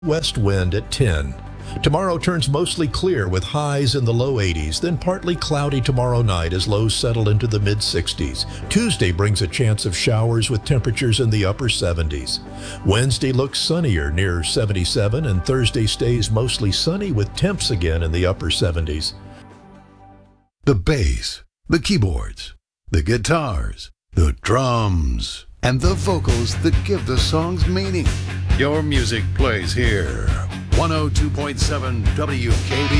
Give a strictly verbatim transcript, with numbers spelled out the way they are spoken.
West wind at ten. Tomorrow turns mostly clear with highs in the low eighties, then partly cloudy tomorrow night as lows settle into the mid sixties. Tuesday brings a chance of showers with temperatures in the upper seventies. Wednesday looks sunnier near seventy-seven, and Thursday stays mostly sunny with temps again in the upper seventies. The bass, the keyboards, the guitars, the drums, and the vocals that give the songs meaning. Your music plays here. one oh two point seven W K B